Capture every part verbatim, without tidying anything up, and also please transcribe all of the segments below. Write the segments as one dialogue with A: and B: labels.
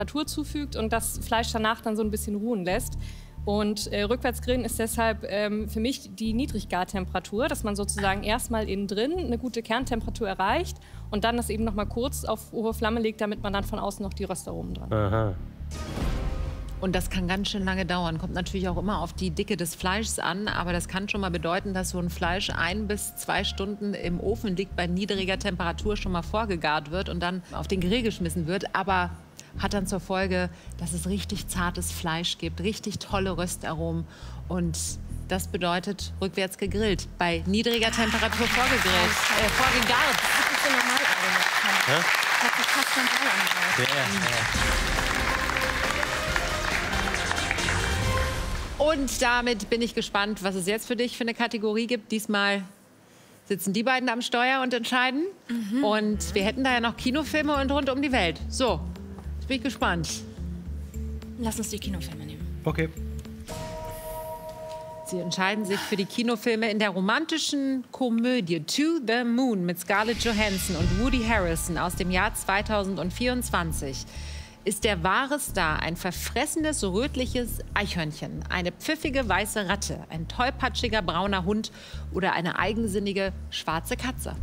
A: Temperatur zufügt und das Fleisch danach dann so ein bisschen ruhen lässt. Und äh, Rückwärtsgrillen ist deshalb ähm, für mich die Niedriggartemperatur, dass man sozusagen erstmal innen drin eine gute Kerntemperatur erreicht und dann das eben noch mal kurz auf hohe Flamme legt, damit man dann von außen noch die Röstaromen dran hat.
B: Aha.
C: Und das kann ganz schön lange dauern. Kommt natürlich auch immer auf die Dicke des Fleisches an. Aber das kann schon mal bedeuten, dass so ein Fleisch ein bis zwei Stunden im Ofen liegt, bei niedriger Temperatur schon mal vorgegart wird und dann auf den Grill geschmissen wird. Aber hat dann zur Folge, dass es richtig zartes Fleisch gibt, richtig tolle Röstaromen. Und das bedeutet rückwärts gegrillt, bei niedriger Temperatur vorgegrillt, äh, vorgegart.
A: Das ist so normal angemacht.
B: Ja?
A: Das ist fast normal angemacht.
B: Ja, ja.
C: Und damit bin ich gespannt, was es jetzt für dich für eine Kategorie gibt. Diesmal sitzen die beiden am Steuer und entscheiden. Mhm. Und wir hätten da ja noch Kinofilme und rund um die Welt. So, jetzt bin ich gespannt.
D: Lass uns die Kinofilme nehmen.
B: Okay.
C: Sie entscheiden sich für die Kinofilme in der romantischen Komödie To the Moon mit Scarlett Johansson und Woody Harrelson aus dem Jahr zweitausendvierundzwanzig. Ist der wahre Star ein verfressendes, rötliches Eichhörnchen, eine pfiffige weiße Ratte, ein tollpatschiger brauner Hund oder eine eigensinnige schwarze Katze?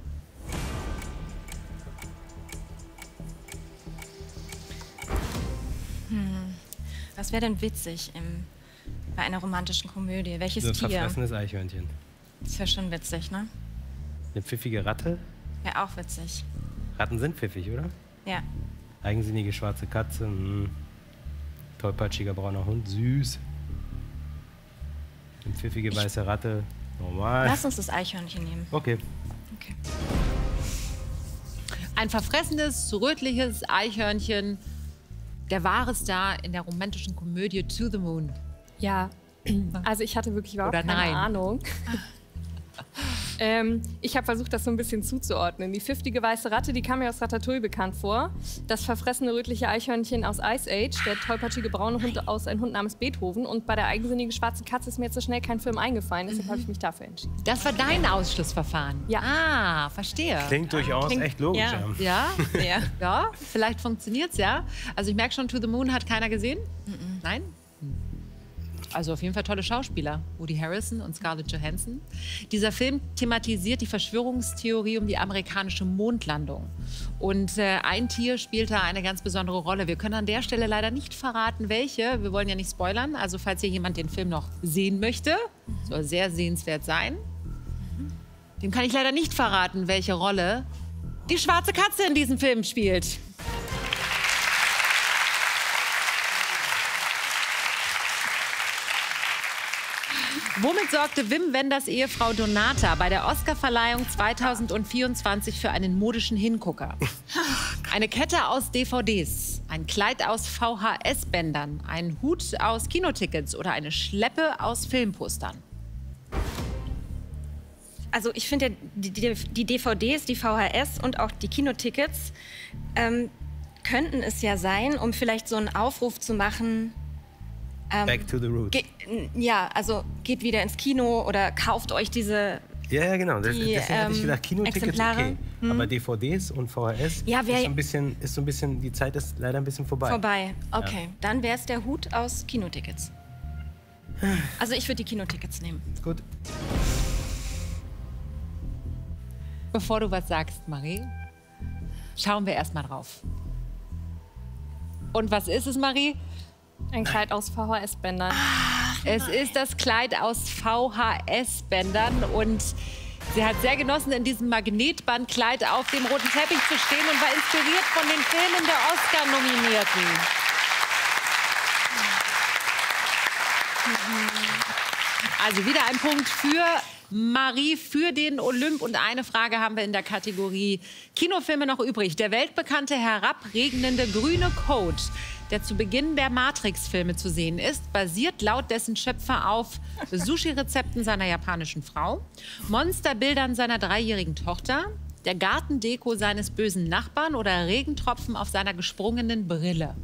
D: Hm. Was wäre denn witzig im, bei einer romantischen Komödie? Welches
B: So ein
D: Tier?
B: verfressenes Eichhörnchen.
D: Das wäre schon witzig, ne?
B: Eine pfiffige Ratte?
D: Wäre auch witzig.
B: Ratten sind pfiffig, oder?
D: Ja.
B: Eigensinnige schwarze Katze. Mh. Tollpatschiger brauner Hund. Süß. Eine pfiffige
D: Ich-
B: weiße Ratte. Normal.
D: Lass uns das Eichhörnchen nehmen.
B: Okay.
D: Okay.
C: Ein verfressenes, rötliches Eichhörnchen, der wahre Star in der romantischen Komödie To the Moon.
A: Ja, also ich hatte wirklich überhaupt
C: Oder
A: keine
C: nein?
A: Ahnung. ähm, ich habe versucht, das so ein bisschen zuzuordnen. Die pfiffige weiße Ratte, die kam mir aus Ratatouille bekannt vor. Das verfressene rötliche Eichhörnchen aus Ice Age, der tollpatschige braune Hund aus Ein Hund namens Beethoven. Und bei der eigensinnigen schwarzen Katze ist mir jetzt so schnell kein Film eingefallen. Deshalb habe ich mich dafür entschieden.
C: Das war dein Ausschlussverfahren?
A: Ja.
C: Ah, verstehe.
B: Klingt durchaus
D: Klingt-
B: echt logisch.
D: ja.
B: Ja.
C: Ja?
D: Ja.
C: Ja, vielleicht funktioniert's ja. Also ich merke schon, To the Moon hat keiner gesehen? Nein? Also auf jeden Fall tolle Schauspieler, Woody Harrelson und Scarlett Johansson. Dieser Film thematisiert die Verschwörungstheorie um die amerikanische Mondlandung. Und äh, ein Tier spielt da eine ganz besondere Rolle. Wir können an der Stelle leider nicht verraten, welche. Wir wollen ja nicht spoilern. Also falls hier jemand den Film noch sehen möchte, soll sehr sehenswert sein. Dem kann ich leider nicht verraten, welche Rolle die schwarze Katze in diesem Film spielt. Womit sorgte Wim Wenders Ehefrau Donata bei der Oscarverleihung zweitausendvierundzwanzig für einen modischen Hingucker? Eine Kette aus D V Ds, ein Kleid aus V H S-Bändern, ein Hut aus Kinotickets oder eine Schleppe aus Filmpostern?
D: Also ich finde, ja, die, die, die D V Ds, die V H S und auch die Kinotickets ähm, könnten es ja sein, um vielleicht so einen Aufruf zu machen. Ähm,
B: Back to the roots.
D: ge- n- ja, also geht wieder ins Kino oder kauft euch diese.
B: Ja, ja, genau. Das,
D: Die,
B: deswegen hatte ich
D: ähm,
B: gedacht, Kinotickets
D: Exemplare.
B: okay. Aber D V Ds und V H S
D: Ja, wer-
B: ist, so ein bisschen, ist so ein bisschen, die Zeit ist leider ein bisschen vorbei.
D: Vorbei. Okay, dann wäre es der Hut aus Kinotickets. Also ich würde die Kinotickets nehmen.
B: Gut.
C: Bevor du was sagst, Marie, schauen wir erst mal drauf. Und was ist es, Marie?
A: Ein Kleid aus V H S-Bändern.
C: Es ist das Kleid aus V H S-Bändern und sie hat sehr genossen, in diesem Magnetbandkleid auf dem roten Teppich zu stehen und war inspiriert von den Filmen der Oscar-Nominierten. Also wieder ein Punkt für Marie, für den Olymp. Und eine Frage haben wir in der Kategorie Kinofilme noch übrig. Der weltbekannte herabregnende grüne Code, der zu Beginn der Matrix-Filme zu sehen ist, basiert laut dessen Schöpfer auf Sushi-Rezepten seiner japanischen Frau, Monsterbildern seiner dreijährigen Tochter, der Gartendeko seines bösen Nachbarn oder Regentropfen auf seiner gesprungenen Brille.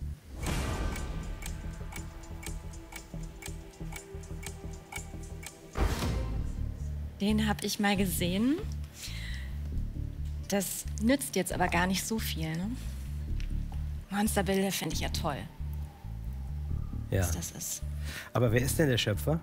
D: Den habe ich mal gesehen. Das nützt jetzt aber gar nicht so viel. Ne? Monsterbilder finde ich ja toll,
B: Ja.
D: was das ist.
B: Aber wer ist denn der Schöpfer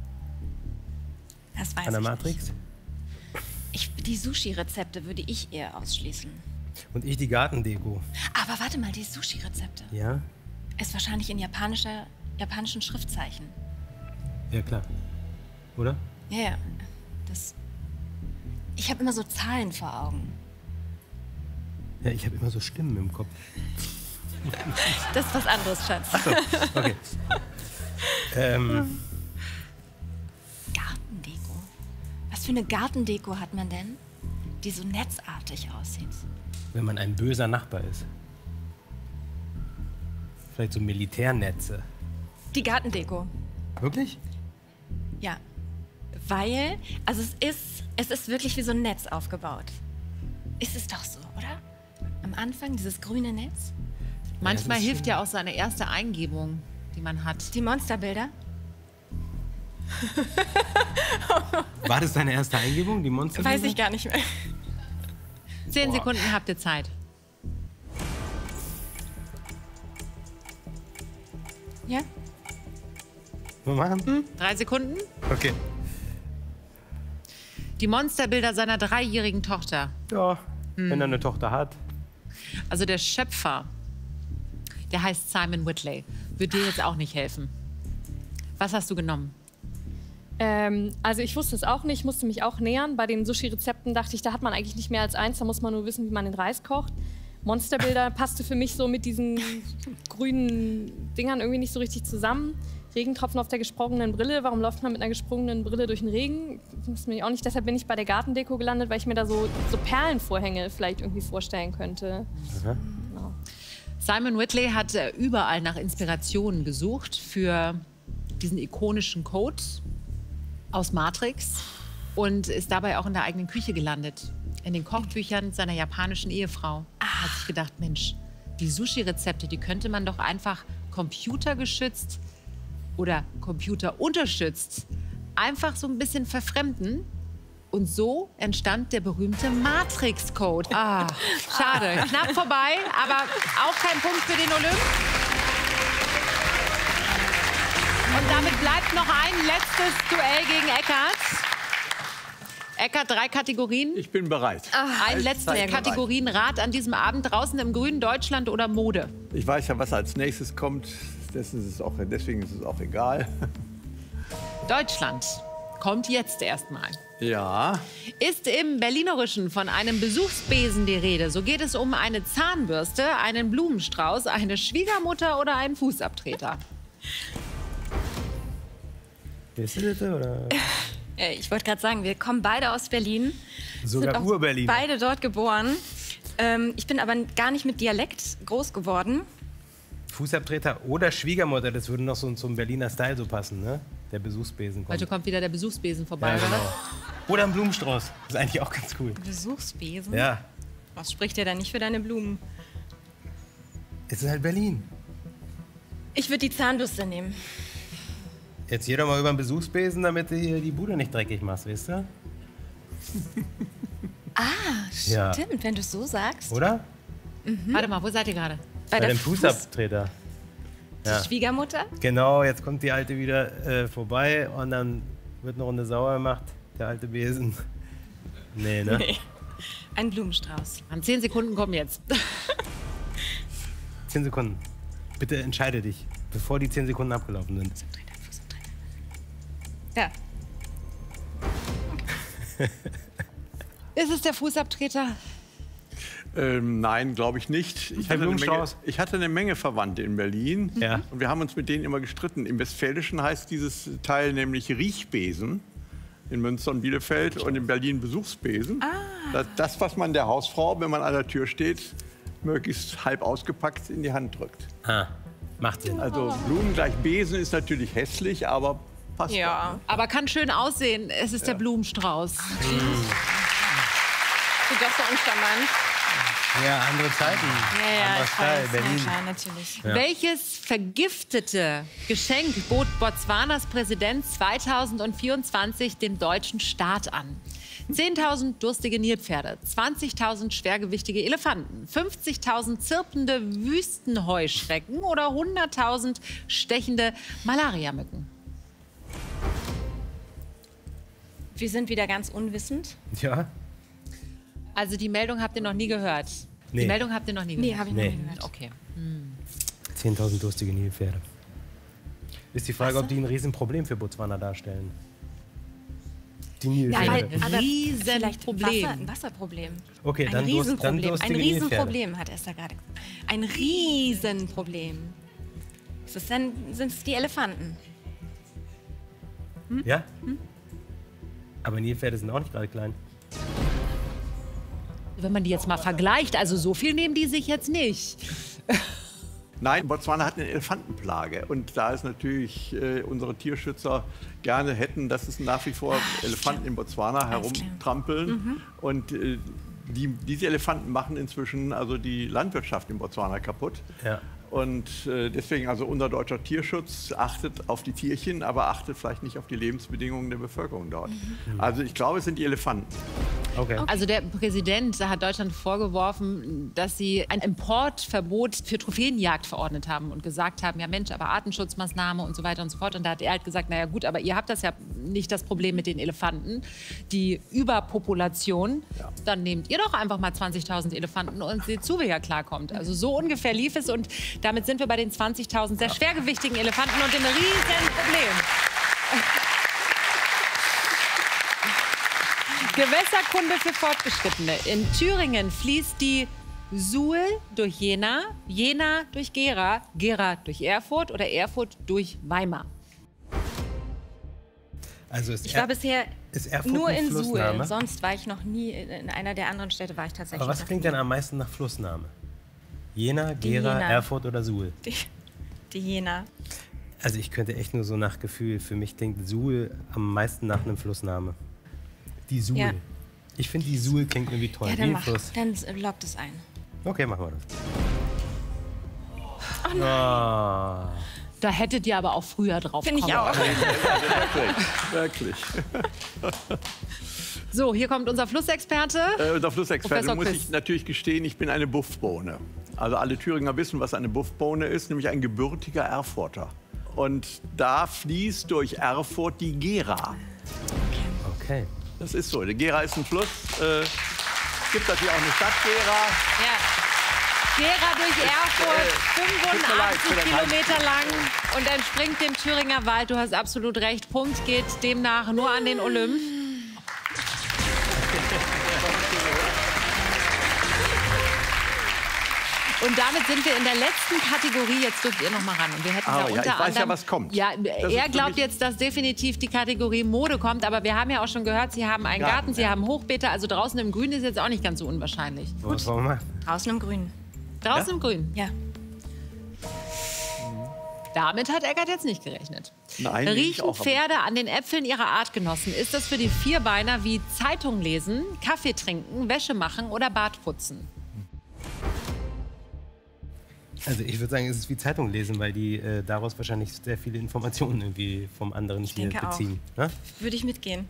D: Das weiß
B: an der
D: ich
B: Matrix?
D: nicht. Ich, die Sushi-Rezepte würde ich eher ausschließen.
B: Und ich die Gartendeko.
D: Aber warte mal, die Sushi-Rezepte
B: Ja?
D: ist wahrscheinlich in japanischer, japanischen Schriftzeichen.
B: Ja, klar. Oder?
D: Ja, ja. Das. Ich habe immer so Zahlen vor Augen.
B: Ja, ich habe immer so Stimmen im Kopf.
D: Das ist was anderes, Schatz.
B: Okay. ähm,
D: Gartendeko. Was für eine Gartendeko hat man denn, die so netzartig aussieht?
B: wenn man ein böser Nachbar ist. Vielleicht so Militärnetze.
D: Die Gartendeko.
B: Wirklich?
D: Ja. Weil, also es ist, es ist wirklich wie so ein Netz aufgebaut. Ist es doch so, oder? Am Anfang dieses grüne Netz.
C: Manchmal
B: ist
C: hilft
B: schon-
C: ja auch so eine erste Eingebung, die man hat.
D: Die Monsterbilder.
B: War das deine erste Eingebung, die Monster?
D: Weiß ich gar nicht mehr.
C: Zehn Sekunden habt ihr Zeit.
D: Ja?
B: Mal machen?
C: Drei Sekunden.
B: Okay.
C: Die Monsterbilder seiner dreijährigen Tochter.
B: Ja, wenn er eine Tochter hat.
C: Also der Schöpfer, der heißt Simon Whitley, wird dir jetzt auch nicht helfen. Was hast du genommen?
A: Ähm, also ich wusste es auch nicht, musste mich auch nähern. Bei den Sushi-Rezepten dachte ich, da hat man eigentlich nicht mehr als eins, da muss man nur wissen, wie man den Reis kocht. Monsterbilder passte für mich so mit diesen grünen Dingern irgendwie nicht so richtig zusammen. Regentropfen auf der gesprungenen Brille. Warum läuft man mit einer gesprungenen Brille durch den Regen? Das wusste ich auch nicht. Deshalb bin ich bei der Gartendeko gelandet, weil ich mir da so, so Perlenvorhänge vielleicht irgendwie vorstellen könnte. Genau.
C: Simon Whitley hat äh, überall nach Inspirationen gesucht für diesen ikonischen Code aus Matrix und ist dabei auch in der eigenen Küche gelandet. In den Kochbüchern seiner japanischen Ehefrau. Er hat sich gedacht, Mensch, die Sushi-Rezepte, die könnte man doch einfach computergeschützt oder computerunterstützt einfach so ein bisschen verfremden. Und so entstand der berühmte Matrix-Code. Ah, schade. Knapp vorbei, aber auch kein Punkt für den Olymp. Und damit bleibt noch ein letztes Duell gegen Eckart. Eckart, drei Kategorien.
E: Ich bin bereit.
C: Ein letztes
E: Sehr gut.
C: Kategorienrat an diesem Abend. Draußen im grünen Deutschland oder Mode?
E: Ich weiß ja, was als nächstes kommt. Deswegen ist es auch, deswegen ist es auch egal.
C: Deutschland kommt jetzt erstmal.
E: Ja,
C: Ist im Berlinerischen von einem Besuchsbesen die Rede, so geht es um eine Zahnbürste, einen Blumenstrauß, eine Schwiegermutter oder einen Fußabtreter.
B: Bist du das, oder?
D: Äh, Ich wollte gerade sagen, wir kommen beide aus Berlin.
B: Sogar
D: sind auch
B: Ur-Berlin.
D: Beide dort geboren. Ähm, ich bin aber gar nicht mit Dialekt groß geworden.
B: Fußabtreter oder Schwiegermutter, das würde noch so zum Berliner Style so passen, ne? Der Besuchsbesen kommt.
C: Heute kommt wieder der Besuchsbesen vorbei,
B: ja,
C: oder?
B: genau. Oder ein Blumenstrauß. Das ist eigentlich auch ganz cool.
D: Besuchsbesen?
B: Ja,
D: Was spricht dir da nicht für deine Blumen?
B: es ist halt Berlin.
D: Ich würde die Zahnbürste nehmen.
B: Jetzt geh doch mal über den Besuchsbesen, damit du hier die Bude nicht dreckig machst, weißt du?
D: Ah,
B: Ja.
D: stimmt, wenn du es so sagst.
B: Oder?
C: Warte mal, wo seid ihr gerade?
D: Bei
B: Bei
D: der
B: dem Fußabtreter. Ja.
D: Schwiegermutter?
B: Genau, jetzt kommt die Alte wieder äh, vorbei und dann wird eine Runde sauer gemacht, der alte Besen. Nee, ne?
D: Nee. Ein Blumenstrauß.
C: An zehn Sekunden kommen jetzt.
B: Zehn Sekunden. Bitte entscheide dich, bevor die zehn Sekunden abgelaufen sind.
D: Ja.
C: Ist es der Fußabtreter?
E: ähm, nein, glaube ich nicht. Ich hatte, eine Menge,
B: Blumenstrauß.
E: ich hatte eine Menge Verwandte in Berlin.
B: Ja.
E: Und wir haben uns mit denen immer gestritten. Im Westfälischen heißt dieses Teil nämlich Riechbesen. In Münster und Bielefeld und in Berlin Besuchsbesen. Das, das, was man der Hausfrau, wenn man an der Tür steht, möglichst halb ausgepackt in die Hand drückt.
B: Ah, macht Sinn.
E: Also Blumen gleich Besen ist natürlich hässlich, aber passt.
D: Ja.
C: Aber kann schön aussehen. Es ist der Blumenstrauß.
D: Du doch so uncharmant.
B: Ja, andere Zeiten.
D: Ja, ja,
B: Anderer
D: ich
B: Style,
D: weiß.
B: Berlin.
D: Ja, klar, natürlich.
B: Ja.
C: Welches vergiftete Geschenk bot Botswanas Präsident zweitausendvierundzwanzig dem deutschen Staat an? zehntausend durstige Nilpferde, zwanzigtausend schwergewichtige Elefanten, fünfzigtausend zirpende Wüstenheuschrecken oder hunderttausend stechende Malariamücken?
D: Wir sind wieder ganz unwissend.
B: Ja.
C: Also die Meldung habt ihr noch nie gehört?
B: Nee.
C: Die Meldung habt ihr noch nie gehört?
D: Nee, habe ich
B: Nee.
D: noch nie gehört.
C: Okay.
B: zehntausend durstige Nilpferde. Ist die Frage, ob die ein Riesenproblem für Botswana darstellen. Die Nilpferde.
D: Ja, weil,
C: Ein
D: aber
C: Riesenproblem.
D: vielleicht Wasser, ein Wasserproblem.
B: Okay,
D: ein
B: dann, durst, dann
D: Riesenproblem.
B: durstige
D: Ein
B: Nilpferde.
D: Riesenproblem, hat Esther gerade gesagt. Ein Riesenproblem. Ist es denn, sind es die Elefanten?
B: Ja? Aber Nilpferde sind auch nicht gerade klein.
C: Wenn man die jetzt mal vergleicht, also so viel nehmen die sich jetzt nicht.
E: Nein, Botswana hat eine Elefantenplage. Und da ist natürlich äh, unsere Tierschützer gerne hätten, dass es nach wie vor Elefanten in Botswana
D: Alles klar.
E: herumtrampeln.
D: Mhm.
E: Und äh, die, diese Elefanten machen inzwischen also die Landwirtschaft in Botswana kaputt.
B: Ja.
E: Und äh, deswegen, also unser deutscher Tierschutz achtet auf die Tierchen, aber achtet vielleicht nicht auf die Lebensbedingungen der Bevölkerung dort.
D: Mhm.
E: Also ich glaube, es sind die Elefanten.
B: Okay.
C: Also der Präsident hat Deutschland vorgeworfen, dass sie ein Importverbot für Trophäenjagd verordnet haben und gesagt haben, ja Mensch, aber Artenschutzmaßnahme und so weiter und so fort. Und da hat er halt gesagt, naja gut, aber ihr habt das ja nicht das Problem mit den Elefanten, die Überpopulation.
E: Ja.
C: Dann nehmt ihr doch einfach mal zwanzigtausend Elefanten und seht zu, wie ihr klarkommt. Also so ungefähr lief es und damit sind wir bei den zwanzigtausend sehr schwergewichtigen Elefanten und dem riesen Problem. Gewässerkunde für Fortgeschrittene. In Thüringen fließt die Suhl durch Jena, Jena durch Gera, Gera durch Erfurt oder Erfurt durch Weimar.
B: Also ist
D: Ich war
B: er,
D: bisher
B: ist Erfurt
D: nur
B: ein
D: in Suhl.
B: Flussname?
D: Sonst war ich noch nie in einer der anderen Städte, war ich tatsächlich
B: Aber was
D: noch
B: klingt
D: nie.
B: denn am meisten nach Flussname? Jena,
D: Die
B: Gera,
D: Jena.
B: Erfurt oder Suhl?
D: Die, die Jena.
B: Also ich könnte echt nur so nach Gefühl. Für mich klingt Suhl am meisten nach einem Flussname. Die Suhl.
D: Ja.
B: Ich finde, die Suhl klingt irgendwie toll.
D: Ja,
B: Wie
D: dann,
B: ein
D: mach,
B: Fluss.
D: dann loggt es ein.
B: Okay, machen wir das.
D: Oh nein.
B: Ah.
C: Da hättet ihr aber auch früher drauf
D: Finde ich
C: kommen
D: auch.
E: Wirklich, wirklich.
C: So, hier kommt unser Flussexperte.
E: Äh, unser Flussexperte
C: Professor
E: muss
C: Quiz.
E: ich natürlich gestehen, ich bin eine Buffbohne. Also alle Thüringer wissen, was eine Buffbohne ist, nämlich ein gebürtiger Erfurter. Und da fließt durch Erfurt die Gera.
B: Okay.
E: Das ist so. Die Gera ist ein Fluss. Äh, es gibt natürlich auch eine Stadt Gera.
C: Ja. Gera durch Erfurt,
E: tut mir leid für
C: fünfundachtzig
E: den
C: Kilometer lang und entspringt dem Thüringer Wald. Du hast absolut recht. Punkt geht demnach nur an den Olymp. Und damit sind wir in der letzten Kategorie. Jetzt dürft ihr noch mal ran. Und wir hätten
E: Ah,
C: da
E: ja,
C: unter
E: ich weiß
C: anderem,
E: ja, was kommt.
C: Ja,
E: Das
C: er
E: ist für
C: glaubt
E: mich-
C: jetzt, dass definitiv die Kategorie Mode kommt. Aber wir haben ja auch schon gehört, Sie haben einen
E: Garten,
C: Garten, Sie
E: ja.
C: haben Hochbeete. Also draußen im Grün ist jetzt auch nicht ganz so unwahrscheinlich.
B: Was wollen wir machen?
D: Draußen im Grün.
C: Draußen
E: Ja?
C: im Grün.
D: Ja.
C: Damit hat Eckert jetzt nicht gerechnet.
E: Nein, ich
C: Riechen
E: auch, aber-
C: Pferde an den Äpfeln ihrer Artgenossen? Ist das für die Vierbeiner wie Zeitung lesen, Kaffee trinken, Wäsche machen oder Bad putzen?
B: Also ich würde sagen, es ist wie Zeitung lesen, weil die äh, daraus wahrscheinlich sehr viele Informationen irgendwie vom anderen Tier
D: denke auch.
B: beziehen. Ne?
D: Würde ich mitgehen.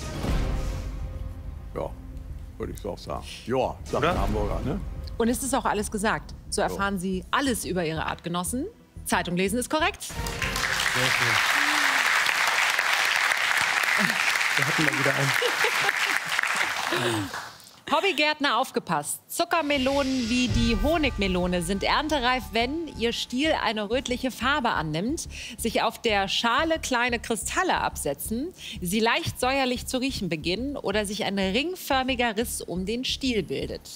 E: Ja, würde ich so auch sagen. Ja, sagt
B: Oder?
E: ein Hamburger, ne?
C: Und es ist auch alles gesagt. So erfahren Sie alles über Ihre Artgenossen. Zeitung lesen ist korrekt.
B: Sehr schön. Wir hatten mal wieder einen.
C: Hobbygärtner, aufgepasst. Zuckermelonen wie die Honigmelone sind erntereif, wenn ihr Stiel eine rötliche Farbe annimmt, sich auf der Schale kleine Kristalle absetzen, sie leicht säuerlich zu riechen beginnen oder sich ein ringförmiger Riss um den Stiel bildet.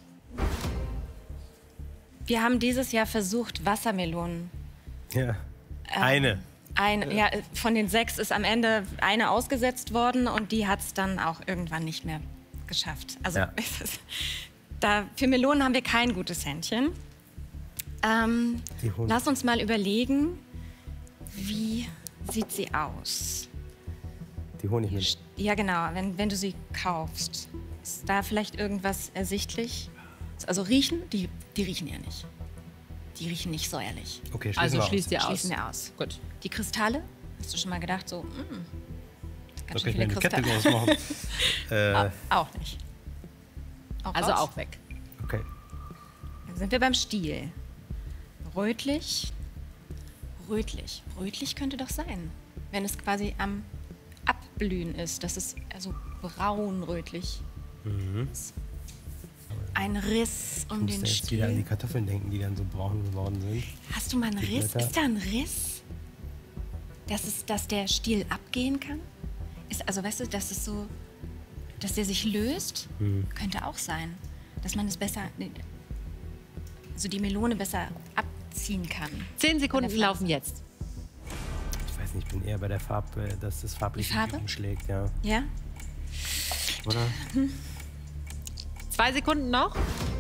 D: Wir haben dieses Jahr versucht, Wassermelonen.
B: Ja. Eine.
D: Ein, ja, von den sechs ist am Ende eine ausgesetzt worden und die hat es dann auch irgendwann nicht mehr geschafft. Also
B: Ja.
D: es ist, da, für Melonen haben wir kein gutes Händchen. Ähm,
B: Die Honig-
D: lass uns mal überlegen, wie sieht sie aus?
B: Die Honigmelone.
D: Ja genau, wenn, wenn du sie kaufst. Ist da vielleicht irgendwas ersichtlich? Also riechen? Die, die riechen ja nicht. Die riechen nicht säuerlich.
B: Okay, schließen
C: Also
B: wir aus.
C: schließt ihr aus.
D: Schließen wir aus.
C: Gut.
D: Die Kristalle? Hast du schon mal gedacht, so, mm,
B: Da
D: Ganz
B: kann
D: schön
B: ich mir
D: viele
B: eine Kette
D: Kristalle.
B: draus machen. äh,
D: Ah, auch nicht. Auch
C: Also
D: raus?
C: auch weg.
B: okay.
D: Dann sind wir beim Stiel. Rötlich. Rötlich. Rötlich könnte doch sein. Wenn es quasi am Abblühen ist. Das ist also braun-rötlich.
B: Mhm.
D: Ein Riss um
B: Ich muss
D: den
B: da jetzt wieder an die
D: Stiel.
B: Kartoffeln denken, die dann so braun geworden sind.
D: Hast du mal einen
B: Die
D: Riss?
B: Blätter.
D: Ist da ein Riss? Dass, es, dass der Stiel abgehen kann? Ist, also weißt du, dass es so, dass der sich löst?
B: Mhm.
D: Könnte auch sein. Dass man es besser, also die Melone besser abziehen kann.
C: Zehn Sekunden
D: An der Pflanze.
C: laufen jetzt.
B: Ich weiß nicht, ich bin eher bei der Farbe, dass das farblich
D: Die Farbe?
B: umschlägt, ja.
D: Ja?
B: Oder?
C: Zwei Sekunden noch.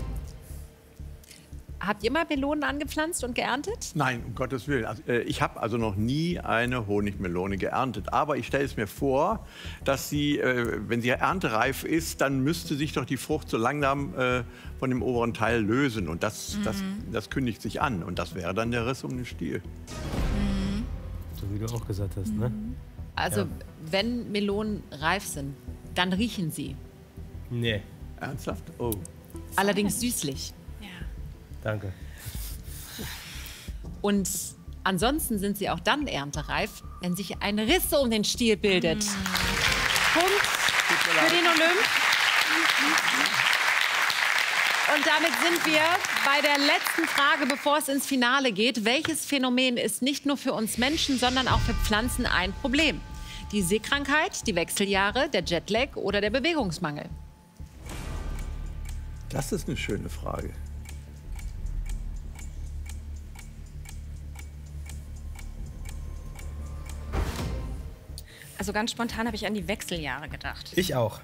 C: Habt ihr mal Melonen angepflanzt und geerntet?
E: Nein, um Gottes Willen. Also, äh, ich habe also noch nie eine Honigmelone geerntet. Aber ich stelle es mir vor, dass sie, äh, wenn sie erntereif ist, dann müsste sich doch die Frucht so langsam äh, von dem oberen Teil lösen. Und das, das, das kündigt sich an. Und das wäre dann der Riss um den Stiel.
B: So wie du auch gesagt hast, ne?
C: Also
B: Ja.
C: wenn Melonen reif sind, dann riechen sie.
B: Nee,
E: Ernsthaft? Oh.
C: Allerdings süßlich.
D: Ja.
B: danke.
C: Und ansonsten sind sie auch dann erntereif, wenn sich ein Riss um den Stiel bildet. Punkt für den Olymp. Und damit sind wir bei der letzten Frage, bevor es ins Finale geht. Welches Phänomen ist nicht nur für uns Menschen, sondern auch für Pflanzen ein Problem? Die Seekrankheit, die Wechseljahre, der Jetlag oder der Bewegungsmangel?
E: Das ist eine schöne Frage.
D: Also ganz spontan habe ich an die Wechseljahre gedacht.
B: Ich auch.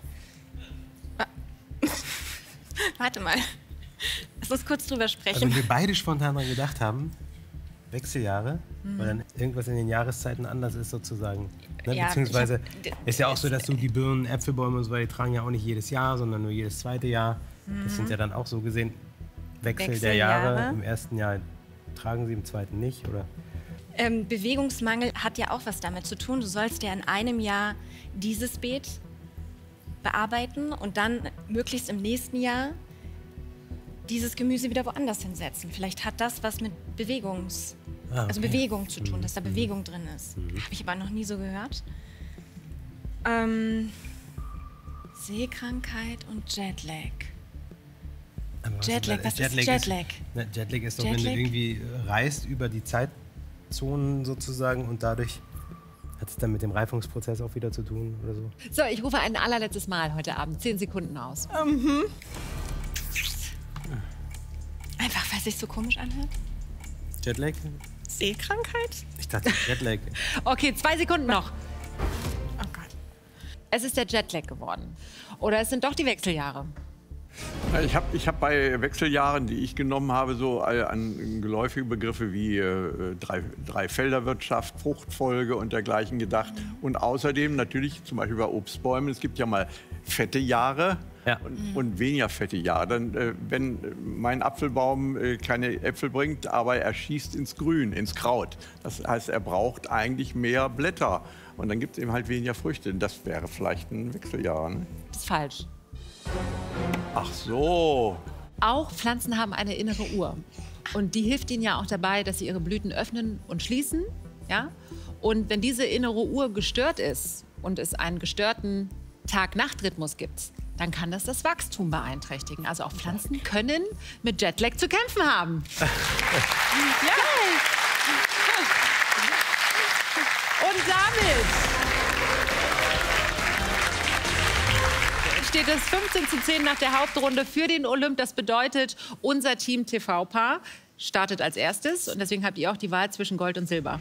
D: Warte mal. Lass uns kurz drüber
B: Also
D: sprechen.
B: wenn wir beide spontan dran gedacht haben, Wechseljahre, weil dann irgendwas in den Jahreszeiten anders ist sozusagen. Ne?
D: Ja,
B: Beziehungsweise
D: ich hab-
B: ist ja auch so, dass du die Birnen, Äpfelbäume und so weiter, die tragen ja auch nicht jedes Jahr, sondern nur jedes zweite Jahr. Das sind ja dann auch so gesehen Wechsel der Jahre.
D: Wechseljahre.
B: Im ersten Jahr tragen sie, im zweiten nicht, oder?
D: Ähm, Bewegungsmangel hat ja auch was damit zu tun. Du sollst ja in einem Jahr dieses Beet bearbeiten und dann möglichst im nächsten Jahr dieses Gemüse wieder woanders hinsetzen. Vielleicht hat das was mit Bewegungs,
B: Ah,
D: also
B: okay.
D: Bewegung zu tun, dass da Bewegung drin ist. Habe ich aber noch nie so gehört. Ähm, Seekrankheit und Jetlag.
B: Aber
D: Jetlag, was ist
B: Jetlag
D: Jetlag?
B: Ist, ne, Jetlag ist doch, wenn
D: Jetlag?
B: du irgendwie äh, reist über die Zeitzonen sozusagen und dadurch hat es dann mit dem Reifungsprozess auch wieder zu tun oder so.
C: So, ich rufe ein allerletztes Mal heute Abend zehn Sekunden aus.
D: Einfach, weil es sich so komisch anhört.
B: Jetlag?
D: Seekrankheit?
B: Ich dachte Jetlag.
C: Okay, zwei Sekunden noch.
D: Oh Gott.
C: Es ist der Jetlag geworden. Oder es sind doch die Wechseljahre.
E: Ich habe ich hab bei Wechseljahren, die ich genommen habe, so äh, an geläufige Begriffe wie äh, drei, Dreifelderwirtschaft, Fruchtfolge und dergleichen gedacht. Und außerdem natürlich zum Beispiel bei Obstbäumen, es gibt ja mal fette Jahre
B: Ja.
E: und, und weniger fette Jahre. Dann, äh, wenn mein Apfelbaum äh, keine Äpfel bringt, aber er schießt ins Grün, ins Kraut. Das heißt, er braucht eigentlich mehr Blätter. Und dann gibt es eben halt weniger Früchte. Das wäre vielleicht ein Wechseljahr. Ne?
C: Das ist falsch.
E: Ach so.
C: Auch Pflanzen haben eine innere Uhr. Und die hilft ihnen ja auch dabei, dass sie ihre Blüten öffnen und schließen. Ja? Und wenn diese innere Uhr gestört ist und es einen gestörten Tag-Nacht-Rhythmus gibt, dann kann das das Wachstum beeinträchtigen. Also auch Pflanzen können mit Jetlag zu kämpfen haben. Ja. Und damit steht es fünfzehn zu zehn nach der Hauptrunde für den Olymp. Das bedeutet, unser Team T V-Paar startet als erstes. Und deswegen habt ihr auch die Wahl zwischen Gold und Silber.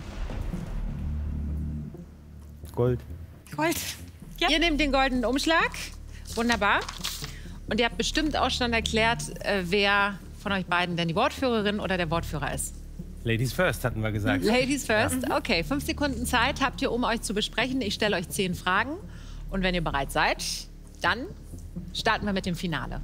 B: Gold.
D: Gold. Ja.
C: Ihr nehmt den goldenen Umschlag. Wunderbar. Und ihr habt bestimmt auch schon erklärt, äh, wer von euch beiden denn die Wortführerin oder der Wortführer ist.
B: Ladies first, hatten wir gesagt.
C: Ladies first. Okay, fünf Sekunden Zeit habt ihr, um euch zu besprechen. Ich stelle euch zehn Fragen. Und wenn ihr bereit seid, dann starten wir mit dem Finale.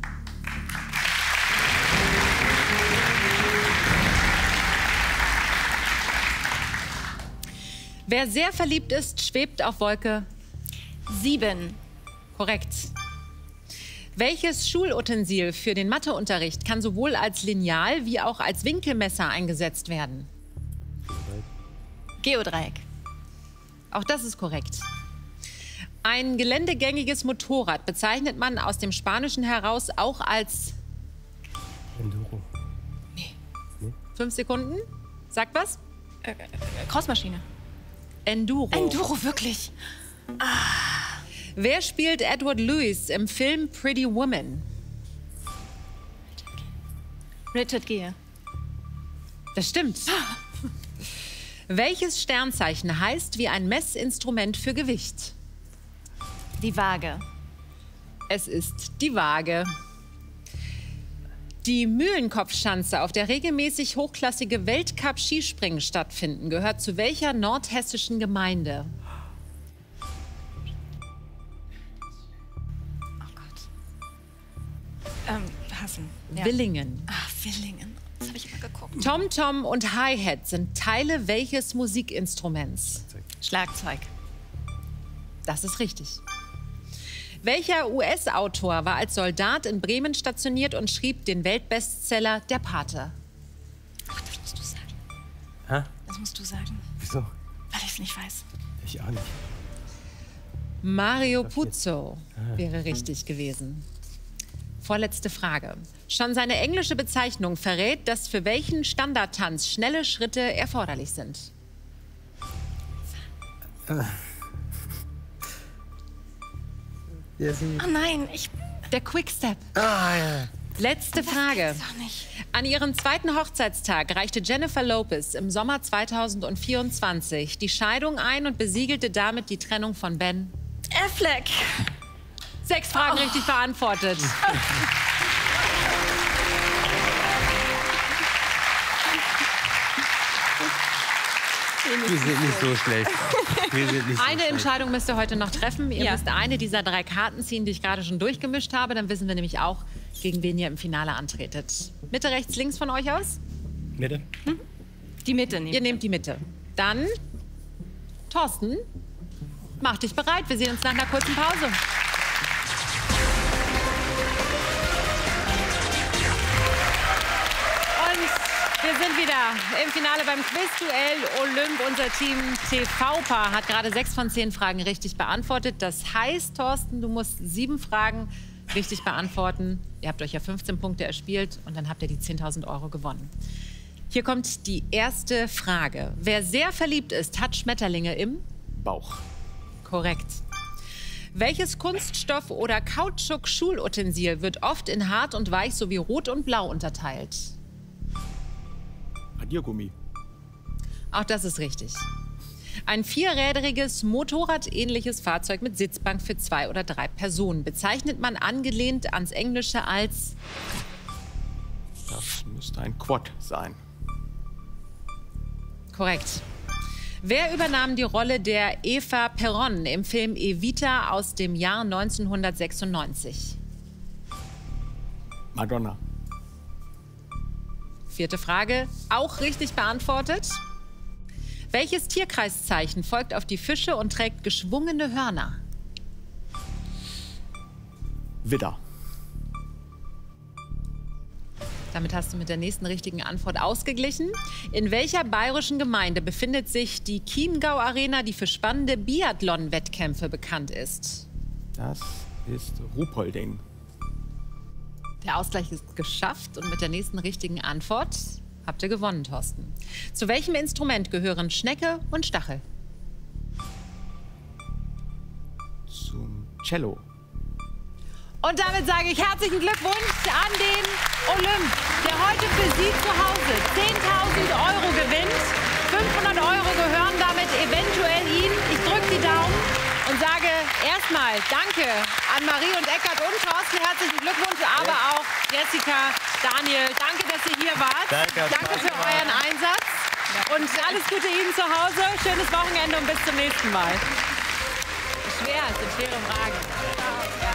C: Wer sehr verliebt ist, schwebt auf Wolke
D: Sieben.
C: Korrekt. Welches Schulutensil für den Matheunterricht kann sowohl als Lineal wie auch als Winkelmesser eingesetzt werden?
D: Geodreieck.
C: Auch das ist korrekt. Ein geländegängiges Motorrad bezeichnet man aus dem Spanischen heraus auch als...
B: Enduro.
C: Fünf Sekunden. Sagt was?
D: Äh, äh, Crossmaschine.
C: Enduro.
D: Enduro, wirklich.
C: Wer spielt Edward Lewis im Film Pretty Woman?
D: Richard Gere.
C: Das stimmt. Welches Sternzeichen heißt wie ein Messinstrument für Gewicht?
D: Die Waage.
C: Es ist die Waage. Die Mühlenkopfschanze, auf der regelmäßig hochklassige Weltcup-Skispringen stattfinden, gehört zu welcher nordhessischen Gemeinde?
D: Oh Gott. Ähm, passen. Ja.
C: Willingen.
D: Ach, Willingen. Das habe ich immer geguckt.
C: Tom-Tom und Hi-Hat sind Teile welches Musikinstruments?
D: Schlagzeug.
C: Das ist richtig. Welcher U S-Autor war als Soldat in Bremen stationiert und schrieb den Weltbestseller Der Pate?
D: Ach, das musst du sagen.
B: Hä?
D: Das musst du sagen,
B: Wieso?
D: weil ich es nicht weiß.
B: Ich auch nicht.
C: Mario Puzo wäre richtig gewesen. Vorletzte Frage. Schon seine englische Bezeichnung verrät, dass für welchen Standardtanz schnelle Schritte erforderlich sind.
D: Oh nein, ich...
C: Der Quickstep.
B: Ah, ja.
C: Letzte Frage.
D: Doch nicht.
C: An ihrem zweiten Hochzeitstag reichte Jennifer Lopez im Sommer zweitausendvierundzwanzig die Scheidung ein und besiegelte damit die Trennung von Ben.
D: Affleck.
C: Sechs Fragen richtig beantwortet.
B: Wir sind nicht so schlecht. Wir sind nicht so
C: Eine
B: schlecht.
C: Entscheidung müsst ihr heute noch treffen. Ihr
D: Ja.
C: müsst eine dieser drei Karten ziehen, die ich gerade schon durchgemischt habe. Dann wissen wir nämlich auch, gegen wen ihr im Finale antretet. Mitte, rechts, links von euch aus?
B: Mitte?
D: Die Mitte nehmen.
C: Ihr nehmt die Mitte. Dann, Thorsten, mach dich bereit. Wir sehen uns nach einer kurzen Pause. Und wir sind wieder im Finale beim Quizduell Olymp. Unser Team T V-Paar hat gerade sechs von zehn Fragen richtig beantwortet. Das heißt, Thorsten, du musst sieben Fragen richtig beantworten. Ihr habt euch ja fünfzehn Punkte erspielt und dann habt ihr die zehntausend Euro gewonnen. Hier kommt die erste Frage. Wer sehr verliebt ist, hat Schmetterlinge im
E: Bauch.
C: Korrekt. Welches Kunststoff- oder Kautschuk-Schulutensil wird oft in hart und weich sowie rot und blau unterteilt?
E: Radiergummi.
C: Auch das ist richtig. Ein vierrädriges, motorradähnliches Fahrzeug mit Sitzbank für zwei oder drei Personen bezeichnet man angelehnt ans Englische als...
E: Das müsste ein Quad sein.
C: Korrekt. Wer übernahm die Rolle der Eva Peron im Film Evita aus dem Jahr neunzehnhundertsechsundneunzig?
E: Madonna.
C: Vierte Frage, auch richtig beantwortet. Welches Tierkreiszeichen folgt auf die Fische und trägt geschwungene Hörner?
E: Widder.
C: Damit hast du mit der nächsten richtigen Antwort ausgeglichen. In welcher bayerischen Gemeinde befindet sich die Chiemgau Arena, die für spannende Biathlon-Wettkämpfe bekannt ist?
E: Das ist Ruhpolding.
C: Der Ausgleich ist geschafft und mit der nächsten richtigen Antwort habt ihr gewonnen, Thorsten. Zu welchem Instrument gehören Schnecke und Stachel?
E: Zum Cello.
C: Und damit sage ich herzlichen Glückwunsch an den Olymp, der heute für Sie zu Hause zehntausend Euro gewinnt. fünfhundert Euro gehören damit eventuell Ihnen. Ich drücke die Daumen und sage erstmal Danke an Marie und Eckart und Thorsten. Herzlichen Glückwunsch, aber auch Jessica, Daniel. Danke, dass ihr hier wart.
B: Danke,
C: Danke für euren Einsatz. Und alles Gute Ihnen zu Hause. Schönes Wochenende und bis zum nächsten Mal. Schwer, es sind schwere Fragen.